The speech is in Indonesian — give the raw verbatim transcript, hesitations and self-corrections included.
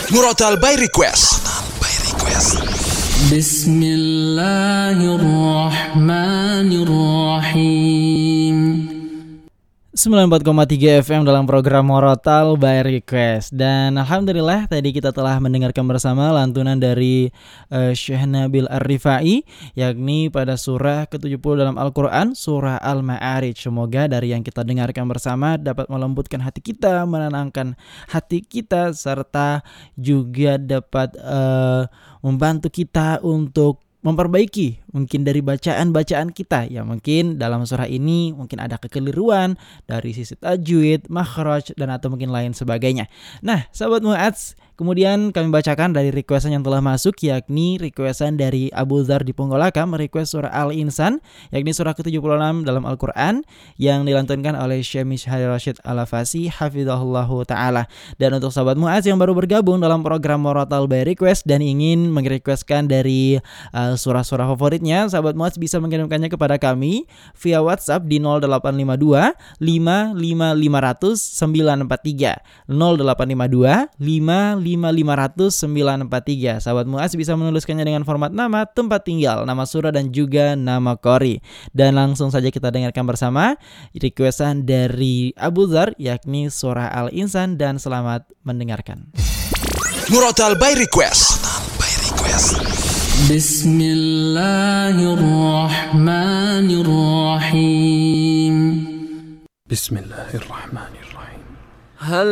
Murotal by Request. By Request. Bismillahirrahmanirrahim. sembilan puluh empat koma tiga F M dalam program Murotal by Request. Dan alhamdulillah tadi kita telah mendengarkan bersama lantunan dari uh, Syekh Nabil Ar-Rifai, yakni pada surah ke tujuh puluh dalam Al-Quran, surah Al-Ma'arij. Semoga dari yang kita dengarkan bersama dapat melembutkan hati kita, menenangkan hati kita, serta juga dapat uh, membantu kita untuk memperbaiki mungkin dari bacaan-bacaan kita. Ya mungkin dalam surah ini mungkin ada kekeliruan dari sisi tajwid, makhraj, dan atau mungkin lain sebagainya. Nah, sahabat Mu'adz, kemudian kami bacakan dari requestan yang telah masuk, yakni requestan dari Abu Dzar di Ponggolaka, merequest surah Al-Insan, yakni surah ke tujuh puluh enam dalam Al-Quran, yang dilantunkan oleh Syekh Mishhari Rashid Al-Afasi hafizahullahu ta'ala. Dan untuk sahabat Mu'adz yang baru bergabung dalam program Murotal by Request dan ingin merequestkan dari uh, surah-surah favoritnya, sahabat Mu'adz bisa mengirimkannya kepada kami via WhatsApp di nol delapan lima dua lima lima lima nol nol sembilan empat tiga nol delapan lima dua lima lima lima nol nol sembilan empat tiga. Sahabat Mu'adz bisa menuliskannya dengan format nama, tempat tinggal, nama surah, dan juga nama qori. Dan langsung saja kita dengarkan bersama requestan dari Abu Dzar, yakni surah Al-Insan, dan selamat mendengarkan. Murotal by Request. By Request. Bismillahirrahmanirrahim. Bismillahirrahmanirrahim. Hal